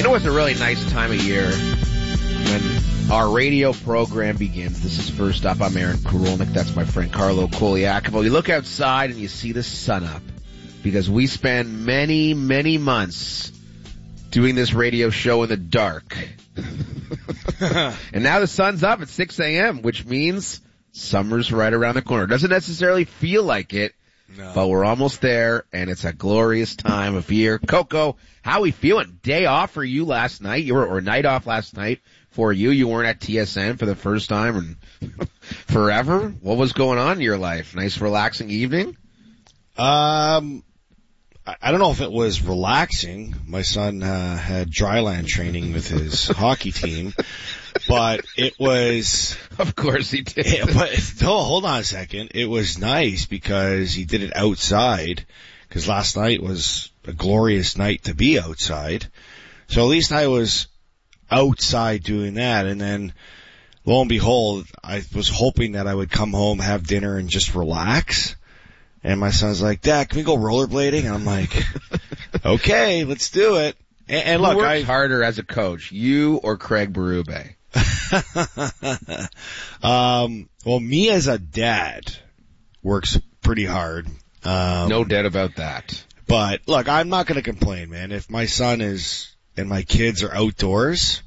know what's a really nice time of year? When our radio program begins. This is First Up. I'm Aaron Karolnik. That's my friend Carlo Koliakovo. You look outside and you see the sun up because we spend many, many months doing this radio show in the dark. And now the sun's up at 6 a.m., which means summer's right around the corner. Doesn't necessarily feel like it, no, but we're almost there, and it's a glorious time of year. Coco, how are we feeling? Day off for you last night, or night off last night for you. You weren't at TSN for the first time in forever. What was going on in your life? Nice, relaxing evening? I don't know if it was relaxing. My son had dryland training with his hockey team, but it was... Of course he did. But no, hold on a second. It was nice because he did it outside, because last night was a glorious night to be outside. So at least I was outside doing that, and then lo and behold, I was hoping that I would come home, have dinner, and just relax. And my son's like, Dad, can we go rollerblading? And I'm like, okay, let's do it. And look, who works harder as a coach, you or Craig Berube? Well, me as a dad works pretty hard. No doubt about that. But look, I'm not going to complain, man. If my son and my kids are outdoors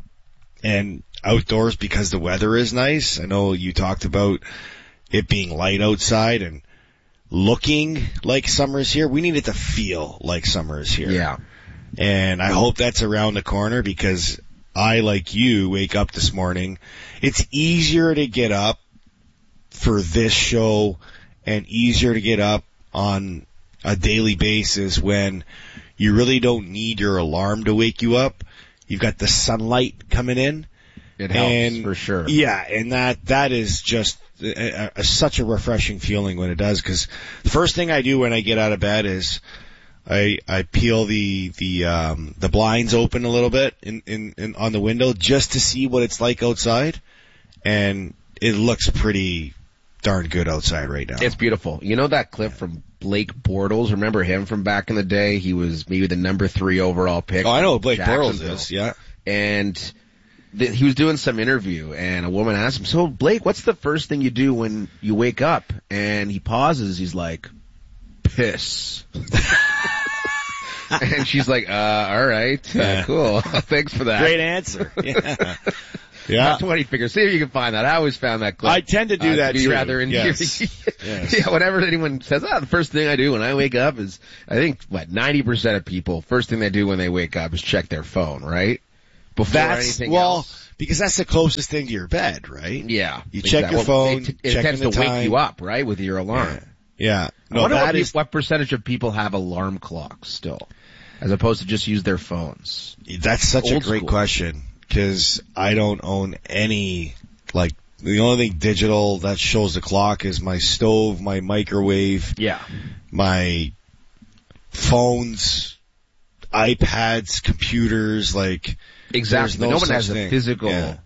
because the weather is nice. I know you talked about it being light outside and looking like summer is here. We need it to feel like summer is here. Yeah. And I hope that's around the corner, because I, like you, wake up this morning. It's easier to get up for this show and easier to get up on a daily basis when you really don't need your alarm to wake you up. You've got the sunlight coming in. It helps, for sure. Yeah, and that is just such a refreshing feeling when it does, because the first thing I do when I get out of bed is I peel the blinds open a little bit in on the window just to see what it's like outside, and it looks pretty darn good outside right now. It's beautiful. You know that clip from Blake Bortles? Remember him from back in the day? He was maybe the number 3 overall pick. Oh, I know what Blake Bortles is, yeah. And he was doing some interview, and a woman asked him, so Blake, what's the first thing you do when you wake up? And he pauses. He's like, piss. And she's like, all right, cool. Thanks for that. Great answer. Yeah. Yeah. That's what he figures. See if you can find that. I always found that clip. I tend to do that to be too. Rather endearing. Yes. Yeah, whenever anyone says, the first thing I do when I wake up is, I think, 90% of people, first thing they do when they wake up is check their phone, right? Before anything else. Because that's the closest thing to your bed, right? Yeah. You check your phone, it tends to wake you up, right, with your alarm. Yeah. No, I wonder what percentage of people have alarm clocks still, as opposed to just use their phones. That's such a great question, because I don't own any, the only thing digital that shows the clock is my stove, my microwave, my phones, iPads, computers, Exactly. No one has a physical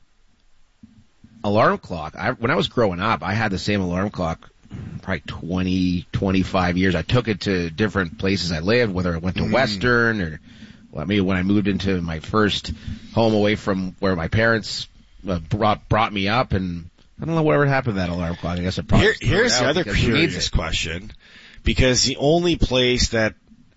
alarm clock. When I was growing up, I had the same alarm clock probably 20, 25 years. I took it to different places I lived, whether I went to Western or maybe when I moved into my first home away from where my parents brought me up, and I don't know whatever happened to that alarm clock. I guess it probably Here's the other curious question, because the only place that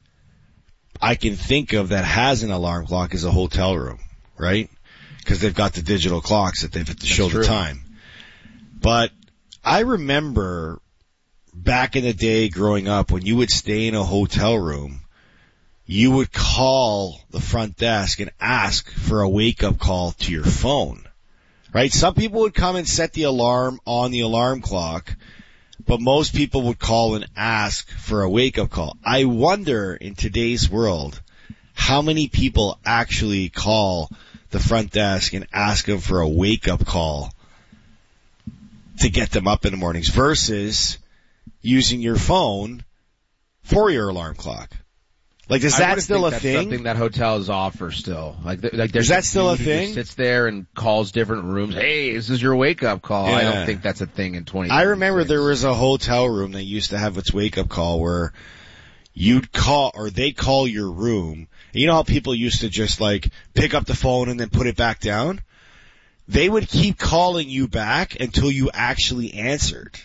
I can think of that has an alarm clock is a hotel room, right? Because they've got the digital clocks that they've to show the time. But I remember back in the day growing up, when you would stay in a hotel room, you would call the front desk and ask for a wake-up call to your phone, right? Some people would come and set the alarm on the alarm clock, but most people would call and ask for a wake-up call. I wonder, in today's world, how many people actually call the front desk and ask them for a wake-up call to get them up in the mornings versus using your phone for your alarm clock. Is that still a thing? Something that hotels offer still. Is that still a thing? Who sits there and calls different rooms. Hey, this is your wake-up call. Yeah. I don't think that's a thing in 2020. I remember there was a hotel room that used to have its wake-up call where you'd call, or they'd call your room. You know how people used to just like pick up the phone and then put it back down? They would keep calling you back until you actually answered.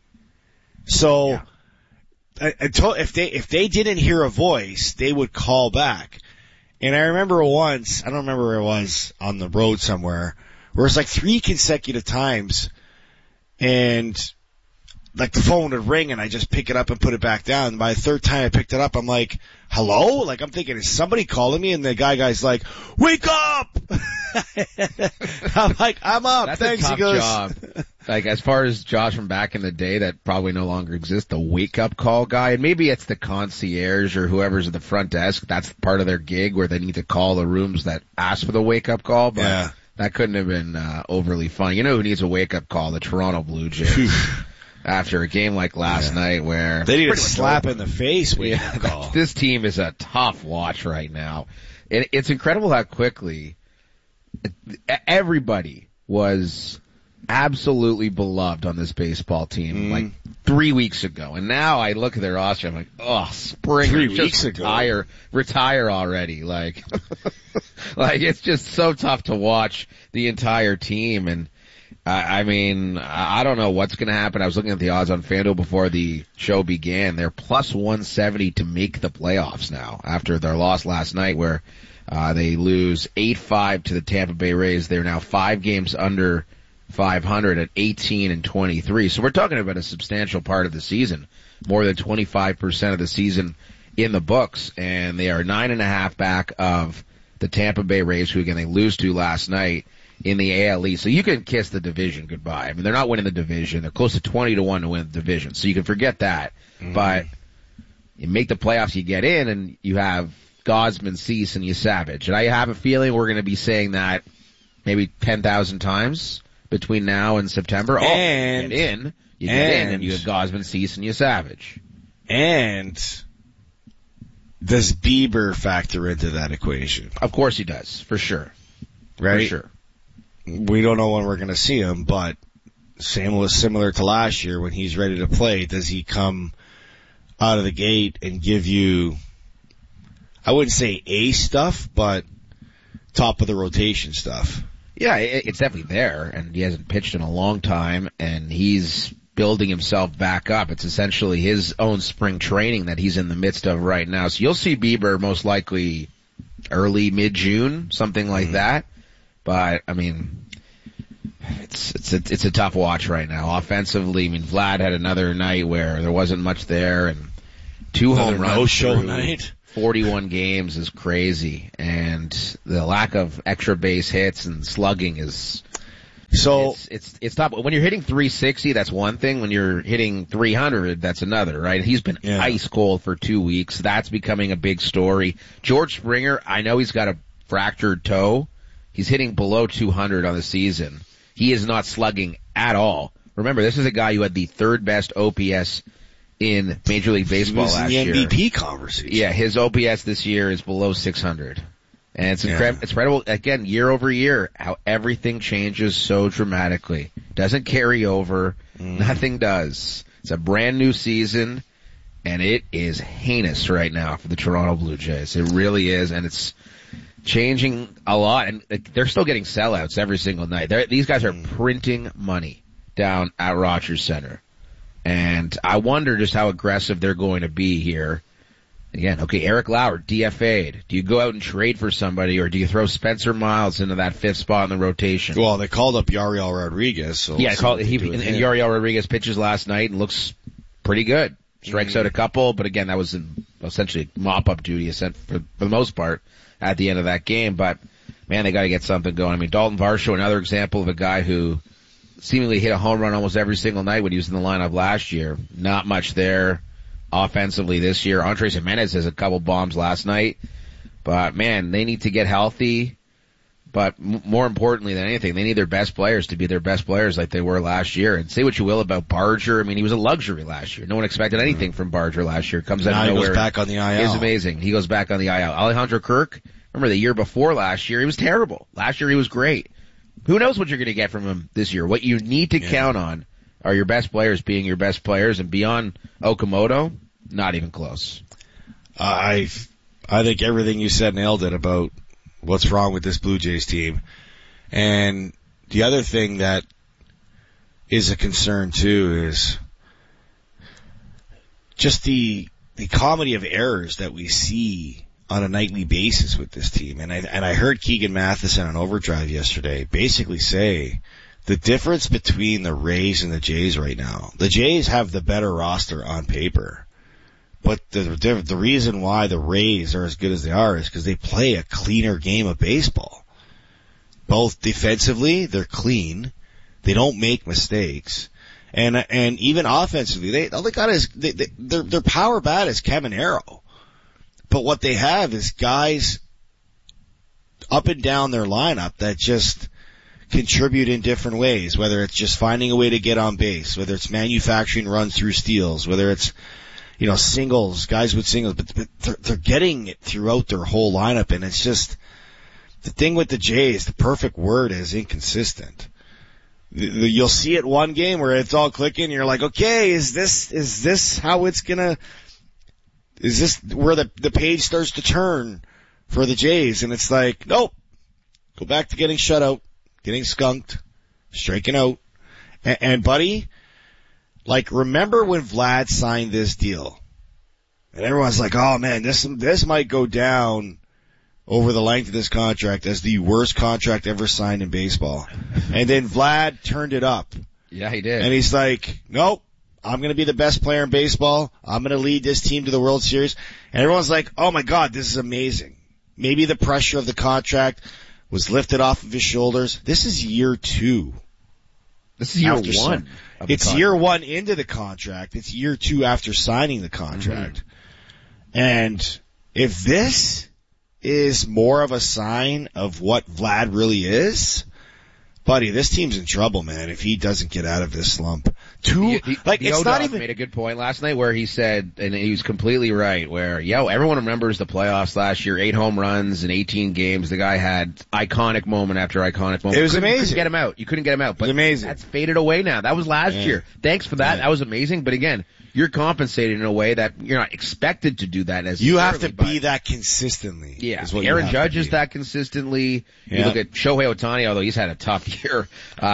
So, until, if they didn't hear a voice, they would call back. And I remember once, I don't remember where it was, on the road somewhere, where it's like 3 consecutive times, and like the phone would ring and I just pick it up and put it back down. By the 3rd time I picked it up, I'm like, hello? Like I'm thinking, is somebody calling me? And the guy's like, wake up! I'm like, I'm up. That's thanks. a tough He goes, job. Like as far as Josh from back in the day that probably no longer exists, the wake up call guy, and maybe it's the concierge or whoever's at the front desk. That's part of their gig where they need to call the rooms that ask for the wake up call, but that couldn't have been overly fun. You know who needs a wake up call? The Toronto Blue Jays. After a game like last night where they need a slap in the face. This team is a tough watch right now. It's incredible how quickly everybody was absolutely beloved on this baseball team like 3 weeks ago. And now I look at their roster, I'm like, oh, Springer, 3 weeks ago. Retire already. Like, like it's just so tough to watch the entire team. And I mean, I don't know what's going to happen. I was looking at the odds on FanDuel before the show began. They're plus 170 to make the playoffs now after their loss last night where they lose 8-5 to the Tampa Bay Rays. They're now 5 games under 500 at 18-23. So we're talking about a substantial part of the season, more than 25% of the season in the books, and they are 9.5 back of the Tampa Bay Rays, who again they lose to last night in the AL East. So you can kiss the division goodbye. I mean, they're not winning the division. They're close to 20-1 to win the division. So you can forget that. But you make the playoffs, you get in, and you have Gausman, Cease, and Savage. And I have a feeling we're going to be saying that maybe 10,000 times between now and September. And, you get in, and you have Gausman, Cease, and Savage. And does Bieber factor into that equation? Of course he does, for sure. Right? For sure. We don't know when we're going to see him, but similar to last year when he's ready to play, does he come out of the gate and give you, I wouldn't say A stuff, but top of the rotation stuff? Yeah, it's definitely there, and he hasn't pitched in a long time, and he's building himself back up. It's essentially his own spring training that he's in the midst of right now. So you'll see Bieber most likely early, mid-June, something like that. But, I mean, it's a tough watch right now. Offensively, I mean, Vlad had another night where there wasn't much there, and 2 home runs. No-show night. 41 games is crazy, and the lack of extra base hits and slugging is so it's tough. When you're hitting 360, that's one thing. When you're hitting 300, that's another, right? He's been ice cold for 2 weeks. That's becoming a big story. George Springer, I know he's got a fractured toe. He's hitting below 200 on the season. He is not slugging at all. Remember, this is a guy who had the 3rd best OPS in Major League Baseball last year. The MVP conversation. Yeah, his OPS this year is below 600. And it's incredible, again, year over year, how everything changes so dramatically. Doesn't carry over. Nothing does. It's a brand new season, and it is heinous right now for the Toronto Blue Jays. It really is, and it's changing a lot. And they're still getting sellouts every single night. These guys are printing money down at Rogers Center. And I wonder just how aggressive they're going to be here. Again, okay, Eric Lauer, DFA'd. Do you go out and trade for somebody, or do you throw Spencer Miles into that 5th spot in the rotation? Well, they called up Yariel Rodriguez. So yeah, and Yariel Rodriguez pitches last night and looks pretty good. Strikes out a couple, but again, that was essentially mop-up duty for the most part at the end of that game. But, man, they got to get something going. I mean, Dalton Varsho, another example of a guy who seemingly hit a home run almost every single night when he was in the lineup last year. Not much there offensively this year. Andres Jimenez has a couple bombs last night. But, man, they need to get healthy. But more importantly than anything, they need their best players to be their best players like they were last year. And say what you will about Barger. I mean, he was a luxury last year. No one expected anything from Barger last year. Comes out of nowhere. He goes back on the IL. He's amazing. He goes back on the IL. Alejandro Kirk, remember the year before last year, he was terrible. Last year he was great. Who knows what you're going to get from him this year? What you need to count on are your best players being your best players, and beyond Okamoto, not even close. I think everything you said nailed it about what's wrong with this Blue Jays team. And the other thing that is a concern too is just the comedy of errors that we see on a nightly basis with this team. And I heard Keegan Matheson on Overdrive yesterday basically say the difference between the Rays and the Jays right now. The Jays have the better roster on paper. But the reason why the Rays are as good as they are is because they play a cleaner game of baseball. Both defensively, they're clean. They don't make mistakes. And even offensively, all they got is, their power bat is Caminero. But what they have is guys up and down their lineup that just contribute in different ways, whether it's just finding a way to get on base, whether it's manufacturing runs through steals, whether it's, singles, guys with singles, but they're getting it throughout their whole lineup, and it's just, the thing with the Jays, the perfect word is inconsistent. You'll see it one game where it's all clicking, and you're like, okay, is this how it's gonna, is this where the page starts to turn for the Jays? And it's like, nope, go back to getting shut out, getting skunked, striking out, and buddy, like, remember when Vlad signed this deal? And everyone's like, oh man, this might go down over the length of this contract as the worst contract ever signed in baseball. And then Vlad turned it up. Yeah, he did. And he's like, nope, I'm going to be the best player in baseball. I'm going to lead this team to the World Series. And everyone's like, oh my God, this is amazing. Maybe the pressure of the contract was lifted off of his shoulders. This is year 2. This is year 1. It's year 1 into the contract. It's year 2 after signing the contract. Mm-hmm. And if this is more of a sign of what Vlad really is, buddy, this team's in trouble, man, if he doesn't get out of this slump. It's not even... made a good point last night where he said, and he was completely right, where, everyone remembers the playoffs last year, 8 home runs in 18 games. The guy had iconic moment after iconic moment. It was amazing. You couldn't get him out. You couldn't get him out. But it was amazing. That's faded away now. That was last year. Thanks for that. Yeah. That was amazing. But again, you're compensated in a way that you're not expected to do that as you have to be that consistently. Yeah. Aaron Judge is that consistently. Yeah. You look at Shohei Ohtani, although he's had a tough year.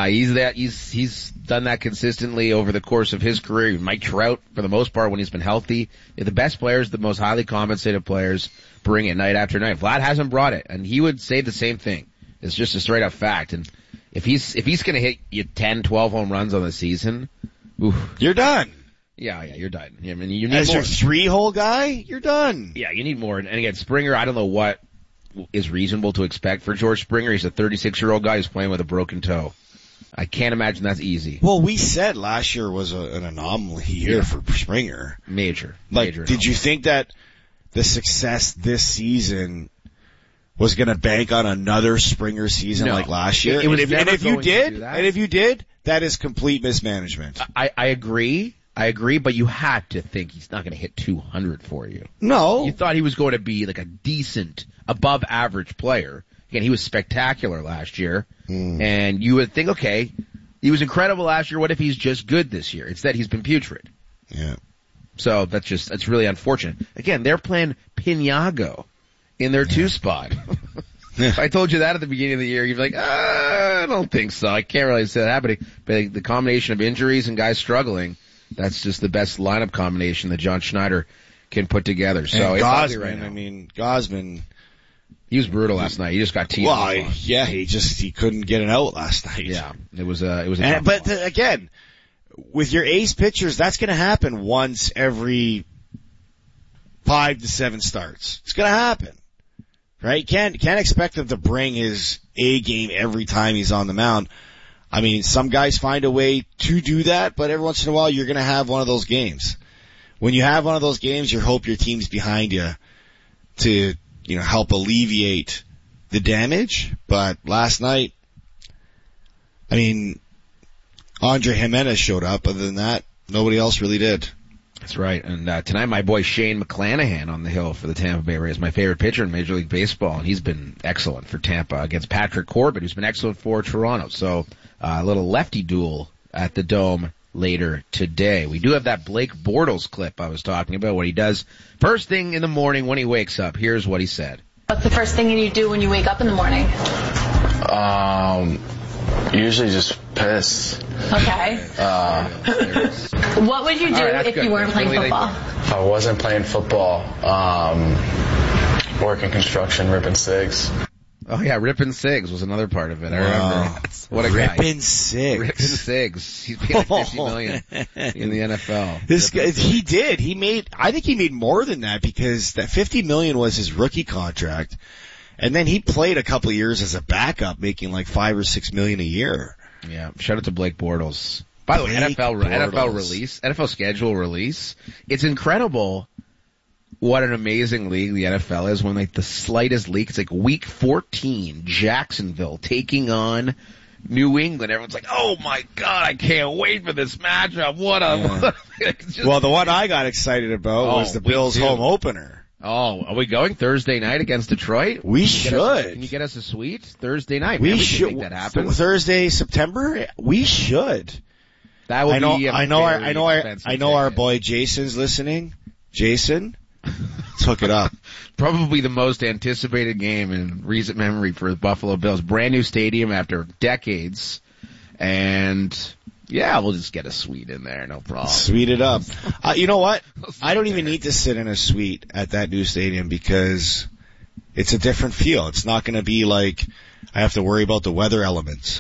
He's done that consistently over the course of his career. Mike Trout, for the most part, when he's been healthy. The best players, the most highly compensated players, bring it night after night. Vlad hasn't brought it, and he would say the same thing. It's just a straight up fact. And if he's gonna hit you 10, 12 home runs on the season, you're done. Yeah, you're done. I mean, you need as more. Your 3-hole guy, you're done. Yeah, you need more. And again, Springer, I don't know what is reasonable to expect for George Springer. He's a 36-year-old guy who's playing with a broken toe. I can't imagine that's easy. Well, we said last year was an anomaly year for Springer. Major did you think that the success this season was going to bank on another Springer season like last year? And if you did, that is complete mismanagement. I agree, but you had to think he's not going to hit 200 for you. No. You thought he was going to be like a decent, above average player. Again, he was spectacular last year. And you would think, okay, he was incredible last year. What if he's just good this year? Instead, he's been putrid. Yeah. So that's really unfortunate. Again, they're playing Piniago in their 2 spot. If I told you that at the beginning of the year, you'd be like, I don't think so. I can't really see that happening. But the combination of injuries and guys struggling, that's just the best lineup combination that John Schneider can put together. So and Gausman, he was brutal last night. He just got teed. Well, he couldn't get it out last night. Yeah, it was a. But again, with your ace pitchers, that's going to happen once every 5 to 7 starts. It's going to happen, right? Can't expect him to bring his A game every time he's on the mound. I mean, some guys find a way to do that, but every once in a while you're going to have one of those games. When you have one of those games, you hope your team's behind you to, help alleviate the damage. But last night, I mean, Andre Jimenez showed up. Other than that, nobody else really did. That's right. And tonight my boy Shane McClanahan on the hill for the Tampa Bay Rays, my favorite pitcher in Major League Baseball, and he's been excellent for Tampa against Patrick Corbett, who's been excellent for Toronto. So a little lefty duel at the Dome later today. We do have that Blake Bortles clip I was talking about, what he does first thing in the morning when he wakes up. Here's what he said. What's the first thing you do when you wake up in the morning? Usually just piss. Okay. What would you do if you weren't playing football? If I wasn't playing football, working construction, ripping cigs. Oh yeah, ripping cigs was another part of it. I remember. What a guy. Ripping cigs. Ripping cigs. He's paid like $50 million in the NFL. This guy, he did. I think he made more than that because that $50 million was his rookie contract. And then he played a couple of years as a backup, making like $5 or $6 million a year. Yeah. Shout out to Blake Bortles. By the way, NFL schedule release. It's incredible what an amazing league the NFL is when like the slightest leak. It's like week 14, Jacksonville taking on New England. Everyone's like, oh my God, I can't wait for this matchup. Well, the one I got excited about was the Bills home opener. Oh, are we going Thursday night against Detroit? We should. Can you get us a suite Thursday night? We should make that happen. Thursday, September? We should. That would be I know our boy Jason's listening. Jason, let's hook it up. Probably the most anticipated game in recent memory for the Buffalo Bills. Brand new stadium after decades. And yeah, we'll just get a suite in there, no problem. Suite it up. You know what? I don't even need to sit in a suite at that new stadium because it's a different feel. It's not going to be like I have to worry about the weather elements.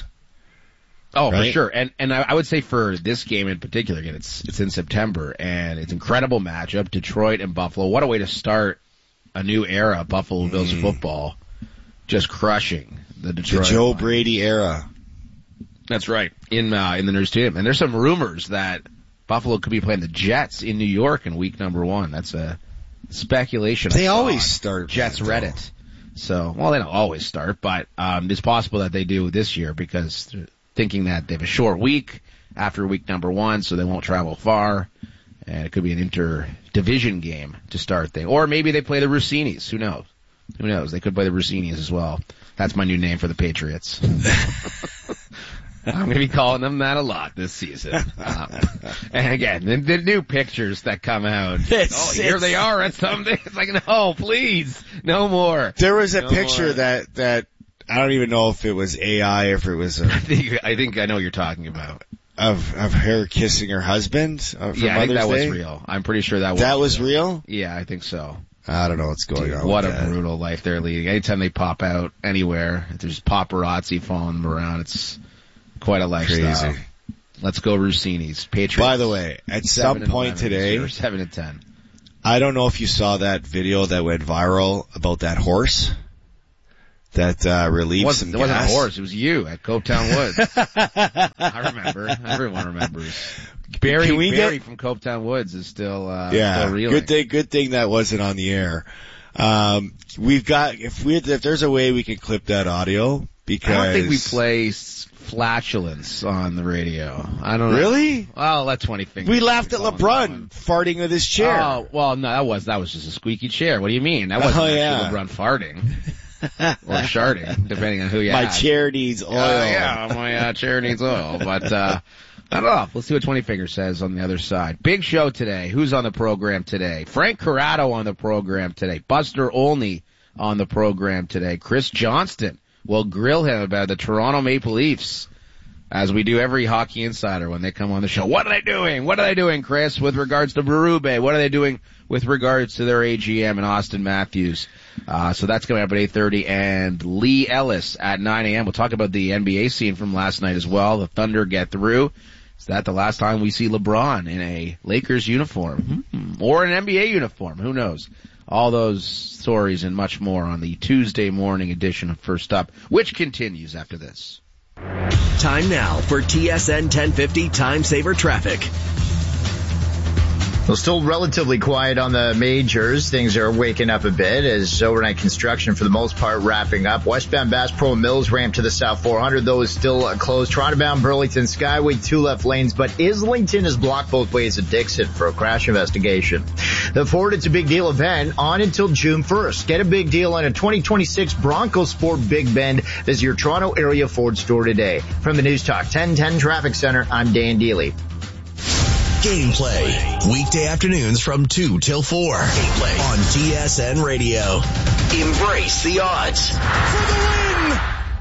Oh, right? For sure. And I would say for this game in particular, again, it's in September, and it's an incredible matchup, Detroit and Buffalo. What a way to start a new era of Buffalo Bills football, just crushing the Detroit. The Joe Brady era. That's right, in the news team. And there's some rumors that Buffalo could be playing the Jets in New York in week number 1. That's a speculation. They always start Jets Reddit. So, well, they don't always start, but it's possible that they do this year because they're thinking that they have a short week after week number 1, so they won't travel far. And it could be an inter-division game to start things. Or maybe they play the Rossinis. Who knows? Who knows? They could play the Rossinis as well. That's my new name for the Patriots. I'm going to be calling them that a lot this season. And again, the new pictures that come out. Here they are at something. It's like, no, please, no more. There was a picture that I don't even know if it was AI or if it was I think I know what you're talking about. Of her kissing her husband for Mother's Day? I think that was real. I'm pretty sure that was real? Yeah, I think so. I don't know what's going on. What a brutal life they're leading. Anytime they pop out anywhere, there's paparazzi following them around. It's quite a lifestyle. Crazy. Let's go Rossinis. Patriots. By the way, at some point today, 7-10. I don't know if you saw that video that went viral about that horse that relieved some gas. It wasn't a horse. It was you at Copetown Woods. I remember. Everyone remembers. Barry from Copetown Woods is still reeling. Good thing that wasn't on the air. We've got if there's a way we can clip that audio because I don't think we play flatulence on the radio. I don't know. Really? Well, let 20 fingers. We laughed at LeBron farting with his chair. Oh, well, no, that was just a squeaky chair. What do you mean? That wasn't LeBron farting. Or sharding, depending on who you ask. My chair needs oil. My chair needs oil. But, I don't know. Let's see what 20 Fingers says on the other side. Big show today. Who's on the program today? Frank Corrado on the program today. Buster Olney on the program today. Chris Johnston will grill him about the Toronto Maple Leafs, as we do every Hockey Insider when they come on the show. What are they doing? What are they doing, Chris, with regards to Berube? What are they doing with regards to their AGM and Austin Matthews? So that's coming up at 8:30, and Lee Ellis at 9 a.m. We'll talk about the NBA scene from last night as well. The Thunder get through. Is that the last time we see LeBron in a Lakers uniform? Or an NBA uniform? Who knows? All those stories and much more on the Tuesday morning edition of First Up, which continues after this. Time now for TSN 1050 Time Saver Traffic. Well, still relatively quiet on the majors. Things are waking up a bit as overnight construction for the most part wrapping up. Westbound Bass Pro Mills ramp to the South 400, though, is still closed. Toronto-bound Burlington Skyway, 2 left lanes, but Islington is blocked both ways at Dixon for a crash investigation. The Ford It's a Big Deal event on until June 1st. Get a big deal on a 2026 Bronco Sport Big Bend. Visit your Toronto area Ford store today. From the News Talk 1010 Traffic Center, I'm Dan Dealey. Gameplay. Weekday afternoons from 2 till 4. Gameplay on TSN Radio. Embrace the odds. For the win!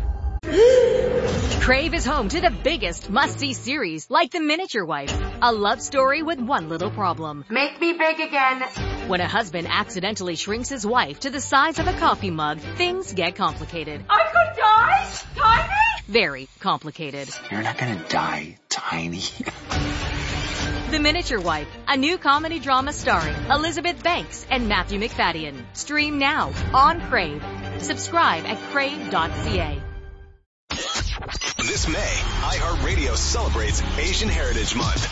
Crave is home to the biggest must-see series like The Miniature Wife, a love story with one little problem. Make me big again. When a husband accidentally shrinks his wife to the size of a coffee mug, things get complicated. I could die? Tiny? Very complicated. You're not gonna die, Tiny. The Miniature Wife, a new comedy drama starring Elizabeth Banks and Matthew McFadden. Stream now on Crave. Subscribe at crave.ca. This May, iHeartRadio celebrates Asian Heritage Month.